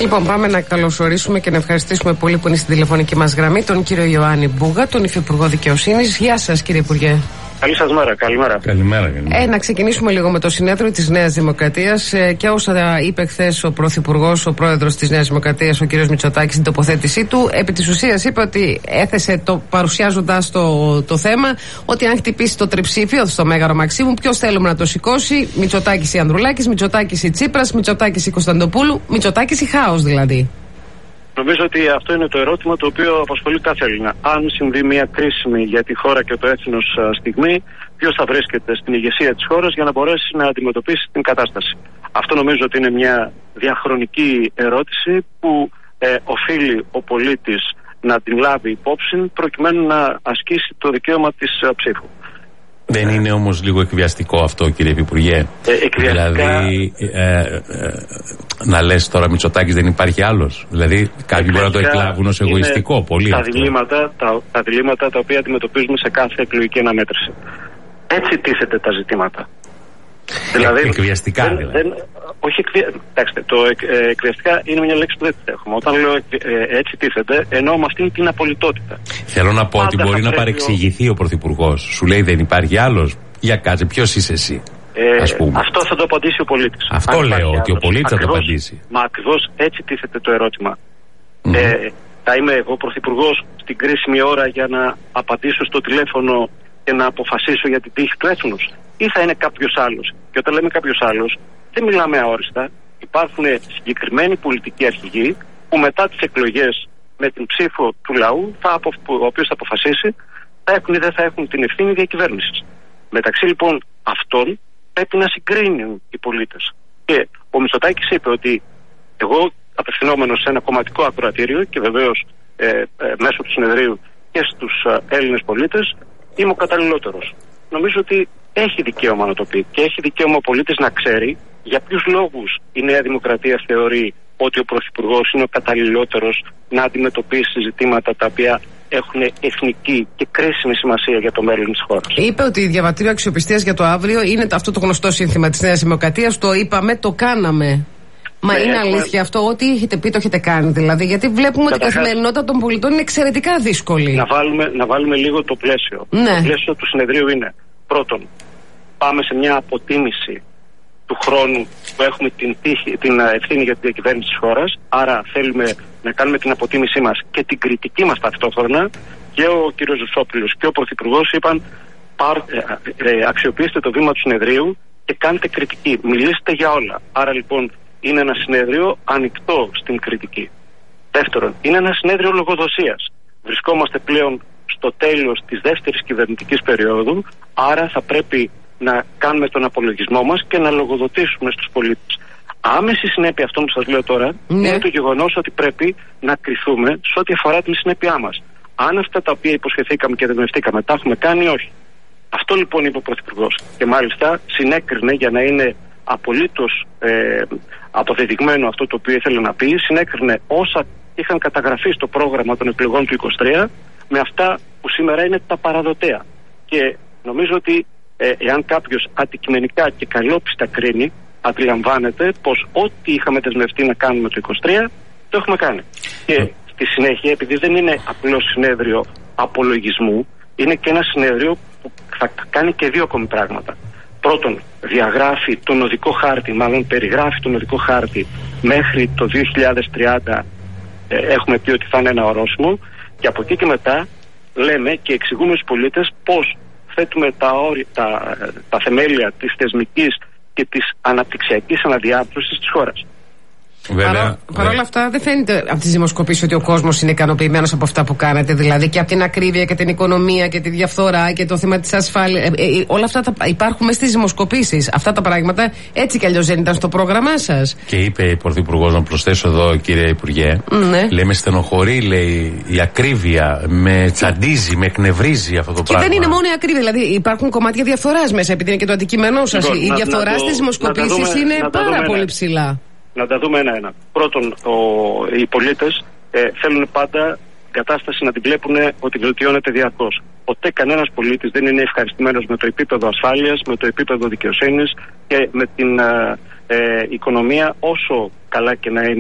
Λοιπόν, πάμε να καλωσορίσουμε και να ευχαριστήσουμε πολύ που είναι στην τηλεφωνική μας γραμμή τον κύριο Ιωάννη Μπούγα, τον Υφυπουργό Δικαιοσύνης. Γεια σας, κύριε Υπουργέ. Καλή σας μέρα, καλημέρα. Καλημέρα. Να ξεκινήσουμε λίγο με το συνέδριο της Νέας Δημοκρατίας και όσα είπε χθες ο Πρωθυπουργός, ο Πρόεδρος της Νέας Δημοκρατίας, ο κ. Μητσοτάκης, στην τοποθέτησή του. Επί της ουσίας είπε ότι έθεσε, παρουσιάζοντας το θέμα, ότι αν χτυπήσει το τριψήφιο στο Μέγαρο Μαξίμου, ποιος θέλουμε να το σηκώσει, Μητσοτάκης ή Ανδρουλάκης, Μητσοτάκης ή Τσίπρας, Μητσοτάκης ή Κωνσταντοπούλου, Μητσοτάκης ή χάος δηλαδή. Νομίζω ότι αυτό είναι το ερώτημα το οποίο απασχολεί κάθε Έλληνα. Αν συμβεί μια κρίσιμη για τη χώρα και το έθνος στιγμή, ποιος θα βρίσκεται στην ηγεσία της χώρας για να μπορέσει να αντιμετωπίσει την κατάσταση. Αυτό νομίζω ότι είναι μια διαχρονική ερώτηση που οφείλει ο πολίτης να την λάβει υπόψη προκειμένου να ασκήσει το δικαίωμα της ψήφου. Δεν είναι όμως λίγο εκβιαστικό αυτό, κύριε Υπουργέ? Δηλαδή, να λες τώρα Μητσοτάκης δεν υπάρχει άλλος. Δηλαδή, κάποιοι μπορεί να το εκλάβουν ως εγωιστικό. Πολύ τα διλήμματα τα οποία αντιμετωπίζουμε σε κάθε εκλογική αναμέτρηση. Έτσι τίθεται τα ζητήματα. Δηλαδή, εκβιαστικά Κοιτάξτε, το εκβιαστικά είναι μια λέξη που δεν τη έχουμε. Όταν λέω έτσι τίθεται, εννοώ με αυτήν την απολυτότητα. Θέλω να πω ότι μπορεί να παρεξηγηθεί ο Πρωθυπουργός. Σου λέει δεν υπάρχει άλλος. Για κάτσε, ποιος είσαι εσύ? Αυτό θα το απαντήσει ο πολίτης. Αυτό λέω, ότι ο πολίτης θα το απαντήσει. Μα ακριβώς έτσι τίθεται το ερώτημα. Θα είμαι εγώ Πρωθυπουργός στην κρίσιμη ώρα για να απαντήσω στο τηλέφωνο και να αποφασίσω για την τύχη του έθνους, ή θα είναι κάποιος άλλος? Και όταν λέμε κάποιος άλλος, δεν μιλάμε αόριστα. Υπάρχουν συγκεκριμένοι πολιτικοί αρχηγοί που μετά τις εκλογές με την ψήφο του λαού, ο οποίος θα αποφασίσει, θα έχουν ή δεν θα έχουν την ευθύνη διακυβέρνησης. Μεταξύ λοιπόν αυτών πρέπει να συγκρίνουν οι πολίτες. Και ο Μητσοτάκης είπε ότι εγώ, απευθυνόμενος σε ένα κομματικό ακροατήριο και βεβαίως μέσω του συνεδρίου και στους Έλληνες πολίτες, είμαι ο καταλληλότερος. Νομίζω ότι έχει δικαίωμα να το πει και έχει δικαίωμα ο πολίτης να ξέρει για ποιους λόγους η Νέα Δημοκρατία θεωρεί ότι ο Πρωθυπουργός είναι ο καταλληλότερος να αντιμετωπίσει ζητήματα τα οποία έχουν εθνική και κρίσιμη σημασία για το μέλλον της χώρας. Είπε ότι η διαβατήριο αξιοπιστίας για το αύριο είναι αυτό το γνωστό σύνθημα της Νέας Δημοκρατίας. Το είπαμε, το κάναμε. Μα είναι αλήθεια αυτό? Ό,τι έχετε πει το έχετε κάνει δηλαδή? Γιατί βλέπουμε ότι η καθημερινότητα των πολιτών είναι εξαιρετικά δύσκολη. Να βάλουμε λίγο το πλαίσιο. Ναι. Το πλαίσιο του συνεδρίου είναι, πρώτον, πάμε σε μια αποτίμηση του χρόνου που έχουμε την ευθύνη για την διακυβέρνηση της χώρας. Άρα θέλουμε να κάνουμε την αποτίμησή μας και την κριτική μας ταυτόχρονα. Και ο κ. Ζουσόπουλος και ο Πρωθυπουργός είπαν αξιοποιήστε το βήμα του συνεδρίου και κάντε κριτική. Μιλήστε για όλα. Άρα λοιπόν είναι ένα συνέδριο ανοιχτό στην κριτική. Δεύτερον, είναι ένα συνέδριο λογοδοσίας. Βρισκόμαστε πλέον στο τέλος της δεύτερης κυβερνητικής περίοδου, άρα θα πρέπει να κάνουμε τον απολογισμό μας και να λογοδοτήσουμε στους πολίτες. Άμεση συνέπεια αυτών που σας λέω τώρα είναι το γεγονός ότι πρέπει να κριθούμε σε ό,τι αφορά την συνέπειά μας. Αν αυτά τα οποία υποσχεθήκαμε και δεσμευτήκαμε τα έχουμε κάνει, όχι. Αυτό λοιπόν είπε ο Πρωθυπουργός. Και μάλιστα συνέκρινε, για να είναι απολύτως αποδεδειγμένο αυτό το οποίο ήθελε να πει, συνέκρινε όσα είχαν καταγραφεί στο πρόγραμμα των εκλογών του 2023 με αυτά που σήμερα είναι τα παραδοτέα. Και νομίζω ότι εάν κάποιος αντικειμενικά και καλόπιστα κρίνει, αντιλαμβάνεται πως ό,τι είχαμε δεσμευτεί να κάνουμε το 2023 το έχουμε κάνει. Και στη συνέχεια, επειδή δεν είναι απλώς συνέδριο απολογισμού, είναι και ένα συνέδριο που θα κάνει και δύο ακόμη πράγματα. Πρώτον, διαγράφει τον οδικό χάρτη, μάλλον περιγράφει τον οδικό χάρτη μέχρι το 2030. Έχουμε πει ότι θα είναι ένα ορόσημο, και από εκεί και μετά λέμε και εξηγούμε στους πολίτες πώς θέτουμε τα θεμέλια της θεσμικής και της αναπτυξιακής αναδιάρθρωσης της χώρας. Παρ' όλα αυτά, δεν φαίνεται από τις δημοσκοπήσεις ότι ο κόσμος είναι ικανοποιημένος από αυτά που κάνετε. Δηλαδή και από την ακρίβεια και την οικονομία και τη διαφθορά και το θέμα της ασφάλειας. Όλα αυτά υπάρχουν μέσα στις δημοσκοπήσεις. Αυτά τα πράγματα έτσι κι αλλιώς δεν ήταν στο πρόγραμμά σας. Και είπε η Πρωθυπουργός, να προσθέσω εδώ, κύριε Υπουργέ, λέει με στενοχωρεί, λέει, η ακρίβεια, με τσαντίζει, με εκνευρίζει αυτό το πράγμα. Και δεν είναι μόνο η ακρίβεια, δηλαδή υπάρχουν κομμάτια διαφθοράς μέσα, επειδή είναι και το αντικείμενό σας. Η διαφθορά στις δημοσκοπήσεις είναι πάρα πολύ ψηλά. Να τα δούμε ένα-ένα. Πρώτον, οι πολίτες θέλουν πάντα την κατάσταση να την βλέπουν ότι βελτιώνεται διαρκώς. Ποτέ κανένας πολίτης δεν είναι ευχαριστημένος με το επίπεδο ασφάλειας, με το επίπεδο δικαιοσύνης και με την η οικονομία όσο καλές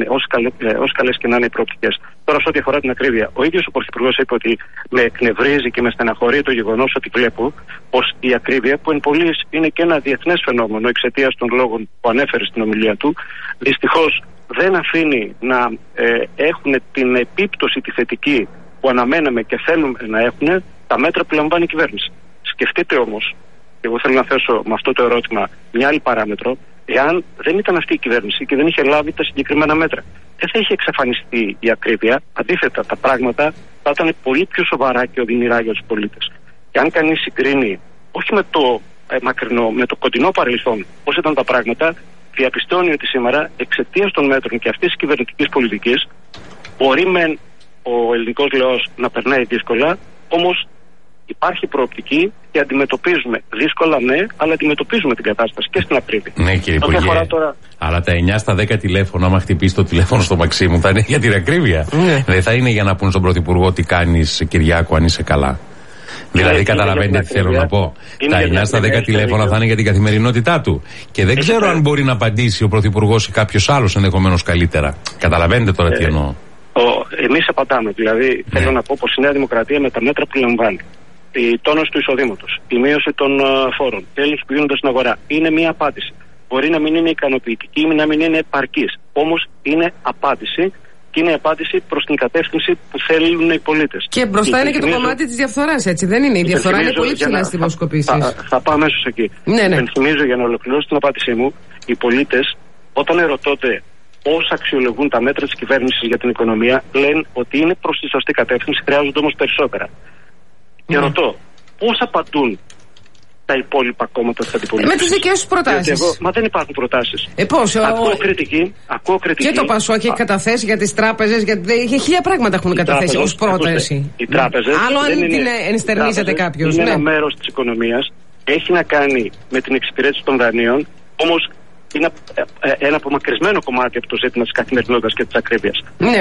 και να είναι οι προοπτικές. Τώρα, σε ό,τι αφορά την ακρίβεια, ο ίδιος ο Πρωθυπουργός είπε ότι με εκνευρίζει και με στεναχωρεί το γεγονός ότι βλέπω πως η ακρίβεια, που εν πολλοίς είναι και ένα διεθνές φαινόμενο εξαιτίας των λόγων που ανέφερε στην ομιλία του, δυστυχώς δεν αφήνει να έχουν την επίπτωση τη θετική που αναμέναμε και θέλουμε να έχουν τα μέτρα που λαμβάνει η κυβέρνηση. Σκεφτείτε όμως, και εγώ θέλω να θέσω με αυτό το ερώτημα μια άλλη παράμετρο, εάν δεν ήταν αυτή η κυβέρνηση και δεν είχε λάβει τα συγκεκριμένα μέτρα, δεν θα είχε εξαφανιστεί η ακρίβεια. Αντίθετα, τα πράγματα θα ήταν πολύ πιο σοβαρά και οδυνηρά για τους πολίτες. Και αν κανείς συγκρίνει, όχι με το μακρινό, με το κοντινό παρελθόν, πώς ήταν τα πράγματα, διαπιστώνει ότι σήμερα, εξαιτίας των μέτρων και αυτής της κυβερνητικής πολιτικής, μπορεί μεν ο ελληνικός λαός να περνάει δύσκολα, όμως υπάρχει προοπτική και αντιμετωπίζουμε δύσκολα, ναι, αλλά αντιμετωπίζουμε την κατάσταση και στην ακρίβεια. Ναι, κύριε Υπουργέ, τώρα... αλλά τα 9 στα 10 τηλέφωνα, άμα χτυπήσει το τηλέφωνο στο Μαξίμου, θα είναι για την ακρίβεια. Ναι. Δεν θα είναι για να πούν στον Πρωθυπουργό τι κάνεις, Κυριάκο, αν είσαι καλά. Δηλαδή, καταλαβαίνετε τι θέλω να πω. Τα 9 στα 10 τηλέφωνα θα είναι για την καθημερινότητά του. Και δεν ξέρω αν μπορεί να απαντήσει ο Πρωθυπουργός ή κάποιος άλλος ενδεχομένως καλύτερα. Καταλαβαίνετε τώρα τι εννοώ. Εμείς απαντάμε. Δηλαδή, θέλω να πω πως η Νέα Δημοκρατία με τα μέτρα που λαμβάνει, η τόνωση του εισοδήματος, η μείωση των φόρων, τέλος που γίνονται στην αγορά, είναι μια απάντηση. Μπορεί να μην είναι ικανοποιητική ή να μην είναι επαρκής. Όμως είναι απάντηση. Και είναι η απάντηση προς την κατεύθυνση που θέλουν οι πολίτες. Και μπροστά είναι και το κομμάτι της διαφθοράς, έτσι δεν είναι? Η διαφθορά είναι πολύ ψηλά στις δημοσκοπήσεις. Θα πάω αμέσως εκεί. Ναι. Υπενθυμίζω, για να ολοκληρώσω την απάντησή μου, οι πολίτες όταν ερωτώνται πώς αξιολογούν τα μέτρα της κυβέρνησης για την οικονομία, λένε ότι είναι προς τη σωστή κατεύθυνση, χρειάζονται όμως περισσότερα. Και ρωτώ, πώς απαντούν τα υπόλοιπα κόμματα της αντιπολίτευσης? Με τις δικές τους προτάσεις. Μα δεν υπάρχουν προτάσεις. Πώς? Ακούω κριτική. Και το Πασόκ έχει καταθέσει για τις τράπεζες, για χίλια πράγματα έχουν καταθέσει ως πρόταση. Οι τράπεζες. Άλλο αν την ενστερνίζεται κάποιος. Είναι ένα μέρος της οικονομίας. Έχει να κάνει με την εξυπηρέτηση των δανείων. Όμως είναι ένα απομακρυσμένο κομμάτι από το ζήτημα της καθημερινότητας και της ακρίβειας. Ναι.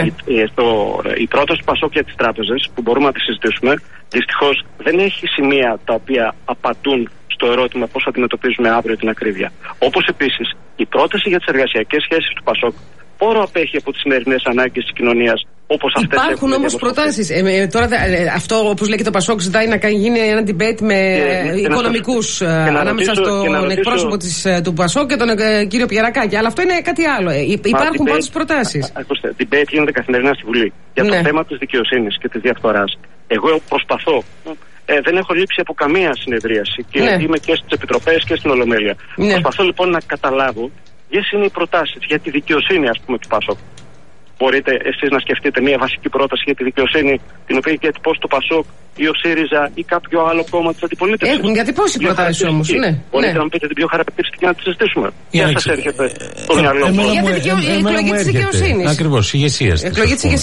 Η πρόταση του Πασόκ για τις τράπεζες, που μπορούμε να τη συζητήσουμε, δυστυχώς δεν έχει σημεία τα οποία απαντούν στο ερώτημα πώς αντιμετωπίζουμε αύριο την ακρίβεια. Όπως επίσης η πρόταση για τις εργασιακές σχέσεις του Πασόκ πόρο απέχει από τις σημερινές ανάγκες της κοινωνίας. Υπάρχουν όμως προτάσεις. Τώρα αυτό, όπως λέει και το Πασόκ, ζητάει να γίνει ένα debate με οικονομικούς ανάμεσα στον εκπρόσωπο του Πασόκ και τον κύριο Πιερακάκη. Αλλά αυτό είναι κάτι άλλο. Υπάρχουν πάντως προτάσεις. Ακούστε, debate γίνεται καθημερινά στη Βουλή. Για το θέμα της δικαιοσύνης και της διαφθοράς. Εγώ προσπαθώ. Δεν έχω λείψει από καμία συνεδρίαση και είμαι και στις επιτροπές και στην Ολομέλεια. Προσπαθώ λοιπόν να καταλάβω ποιες είναι οι προτάσεις για τη δικαιοσύνη, ας πούμε, του Πασόκ. Μπορείτε εσείς να σκεφτείτε μια βασική πρόταση για τη δικαιοσύνη, την οποία έχει διατυπώσει το Πασόκ ή ο ΣΥΡΙΖΑ ή κάποιο άλλο κόμμα της αντιπολίτευσης? Έχουν διατυπώσει προτάσεις όμως. Μπορείτε να μου πείτε την πιο χαρακτηριστική και να τη συζητήσουμε? Ποια σας έρχεται στο μυαλό? Η εκλογή της δικαιοσύνης. Ακριβώς, η ηγεσία της.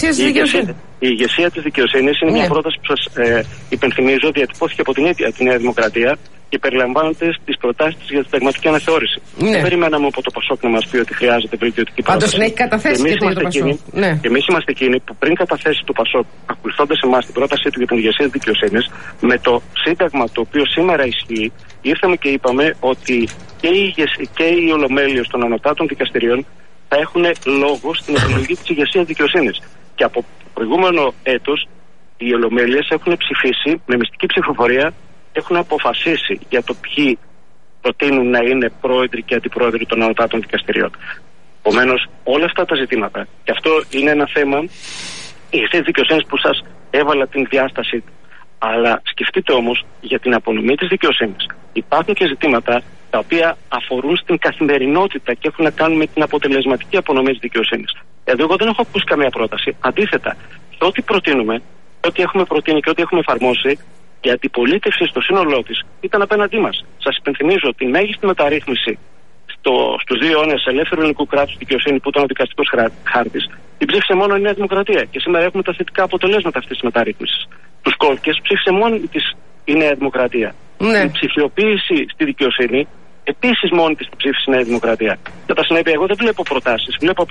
Η ηγεσία της δικαιοσύνης είναι μια πρόταση που σας υπενθυμίζω, διατυπώθηκε από τη Νέα Δημοκρατία και περιλαμβάνεται στις προτάσεις της για τη συνταγματική αναθεώρηση. Δεν περιμέναμε από το Πασόκ να μας πει ότι χρειάζεται βελτιωτική πρόταση. Πάντως έχει καταθέσει και το Πασόκ. Εμείς είμαστε εκείνοι που πριν καταθέσει το Πασόκ, ακολουθώντας εμάς την πρότασή του για την ηγεσία της δικαιοσύνης, με το σύνταγμα το οποίο σήμερα ισχύει, ήρθαμε και είπαμε ότι και οι ολομέλειες των ανωτάτων δικαστηρίων θα έχουν λόγο στην επιλογή της ηγεσίας δικαιοσύνης. Και από το προηγούμενο έτος οι ολομέλειες έχουν ψηφίσει με μυστική ψηφοφορία, έχουν αποφασίσει για το ποιοι προτείνουν να είναι πρόεδροι και αντιπρόεδροι των ανωτάτων δικαστηρίων. Επομένως, όλα αυτά τα ζητήματα, και αυτό είναι ένα θέμα ηγεσίας δικαιοσύνης που σας έβαλα την διάσταση του. Αλλά σκεφτείτε όμως για την απονομή της δικαιοσύνης. Υπάρχουν και ζητήματα τα οποία αφορούν στην καθημερινότητα και έχουν να κάνουν με την αποτελεσματική απονομή της δικαιοσύνης. Εδώ εγώ δεν έχω ακούσει καμία πρόταση. Αντίθετα, και ό,τι προτείνουμε, ό,τι έχουμε προτείνει και ό,τι έχουμε εφαρμόσει, η αντιπολίτευση στο σύνολό της ήταν απέναντί μας. Σας υπενθυμίζω τη μέγιστη μεταρρύθμιση στους 2 αιώνες ελεύθερου ελληνικού κράτους δικαιοσύνη που ήταν ο δικαστικός χάρτης, την ψήφισε μόνο η Νέα Δημοκρατία. Και σήμερα έχουμε τα θετικά αποτελέσματα αυτής της μεταρρύθμισης. Τους κόλπες ψήφισε μόνη της η Νέα Δημοκρατία. Η ψηφιοποίηση στη δικαιοσύνη επίσης μόνη της την ψήφισε η Νέα Δημοκρατία. Κατά συνέπεια, εγώ δεν βλέπω προτάσεις. Βλέπω απλώς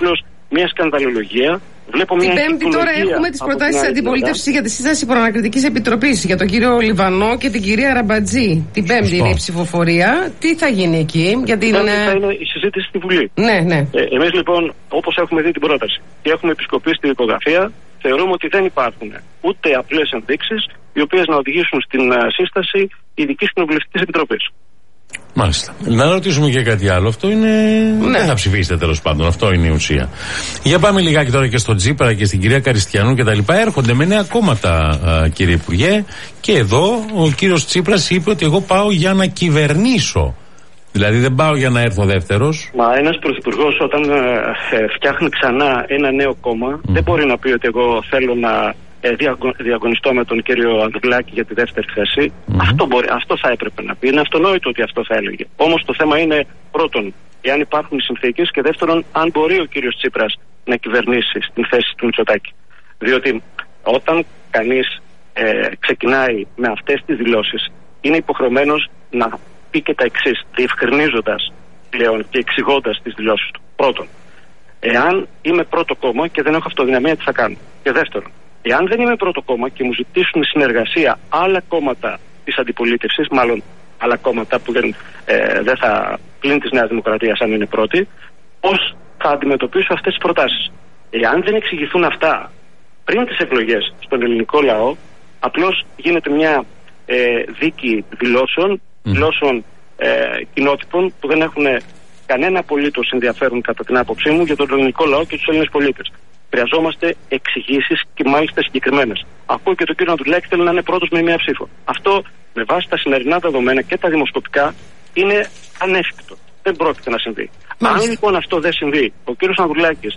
μια σκανδαλολογία. Βλέπω την Πέμπτη τώρα έχουμε τις προτάσεις της αντιπολίτευσης για τη σύσταση προανακριτικής επιτροπής για τον κύριο Λιβανό και την κυρία Ραμπατζή. Την Πέμπτη είναι η ψηφοφορία. Τι θα γίνει εκεί για την. Θα είναι η συζήτηση στη Βουλή. Ναι. Εμείς λοιπόν, όπως έχουμε δει την πρόταση και έχουμε επισκοπήσει την δικογραφία, θεωρούμε ότι δεν υπάρχουν ούτε απλές ενδείξεις οι οποίες να οδηγήσουν στην σύσταση ειδικής κοινοβουλευτικής επιτροπής. Μάλιστα. Να ρωτήσουμε και κάτι άλλο. Αυτό είναι. Δεν θα ψηφίσετε τέλος πάντων. Αυτό είναι η ουσία. Για πάμε λιγάκι τώρα και στον Τσίπρα και στην κυρία Καριστιανού και τα λοιπά. Έρχονται με νέα κόμματα, κύριε Υπουργέ. Και εδώ ο κύριος Τσίπρας είπε ότι εγώ πάω για να κυβερνήσω. Δηλαδή δεν πάω για να έρθω δεύτερος. Μα ένας πρωθυπουργός όταν φτιάχνει ξανά ένα νέο κόμμα, δεν μπορεί να πει ότι εγώ θέλω να διαγωνιστώ με τον κύριο Ανδρουλάκη για τη δεύτερη θέση. Αυτό θα έπρεπε να πει. Είναι αυτονόητο ότι αυτό θα έλεγε. Όμως το θέμα είναι πρώτον, εάν υπάρχουν οι συνθήκες, και δεύτερον, αν μπορεί ο κύριος Τσίπρας να κυβερνήσει στην θέση του Μητσοτάκη. Διότι όταν κανείς ξεκινάει με αυτές τις δηλώσεις, είναι υποχρεωμένος να πει και τα εξής, διευκρινίζοντας πλέον και εξηγώντας τις δηλώσεις του. Πρώτον, εάν είμαι πρώτο κόμμα και δεν έχω αυτοδυναμία, τι θα κάνω. Και δεύτερον, εάν δεν είμαι πρώτο κόμμα και μου ζητήσουν συνεργασία άλλα κόμματα της αντιπολίτευσης, μάλλον άλλα κόμματα που δεν θα πλην της Νέας Δημοκρατίας αν είναι πρώτη, πώς θα αντιμετωπίσω αυτές τις προτάσεις. Εάν δεν εξηγηθούν αυτά πριν τις εκλογές στον ελληνικό λαό, απλώς γίνεται μια δίκη δηλώσεων κοινότυπων που δεν έχουν κανένα απολύτως ενδιαφέρον κατά την άποψή μου για τον ελληνικό λαό και τους Έλληνες πολίτες. Χρειαζόμαστε εξηγήσεις και μάλιστα συγκεκριμένες. Ακούω και τον κύριο Ανδρουλάκη θέλει να είναι πρώτος με μία ψήφο. Αυτό με βάση τα σημερινά δεδομένα και τα δημοσκοπικά είναι ανέφικτο. Δεν πρόκειται να συμβεί. Αν λοιπόν αυτό δεν συμβεί, ο κύριος Ανδρουλάκης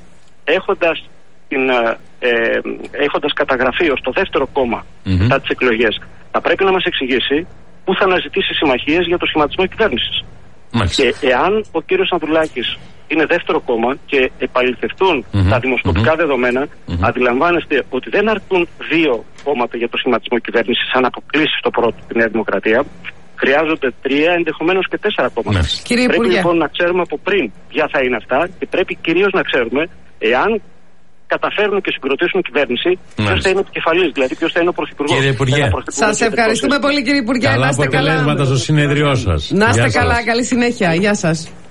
έχοντας καταγραφεί ως το δεύτερο κόμμα μετά τις εκλογές, θα πρέπει να μας εξηγήσει πού θα αναζητήσει συμμαχίες για το σχηματισμό κυβέρνησης. Και εάν ο κύριος Ανδρουλάκης είναι δεύτερο κόμμα και επαληθευτούν τα δημοσκοπικά δεδομένα, αντιλαμβάνεστε ότι δεν αρκούν δύο κόμματα για το σχηματισμό κυβέρνησης αν αποκλείσει το πρώτο τη Νέα Δημοκρατία. Χρειάζονται 3, ενδεχομένως και 4 κόμματα. Πρέπει λοιπόν να ξέρουμε από πριν ποια θα είναι αυτά και πρέπει κυρίως να ξέρουμε εάν καταφέρουν και συγκροτήσουν κυβέρνηση, ποιος θα είναι ο επικεφαλής, δηλαδή ποιος θα είναι ο πρωθυπουργός. Κύριε Υπουργέ, σας ευχαριστούμε πολύ, κύριε Υπουργέ. Καλά αποτελέσματα στο συνέδριό σας. Να είστε καλά, καλή συνέχεια. Γεια σας.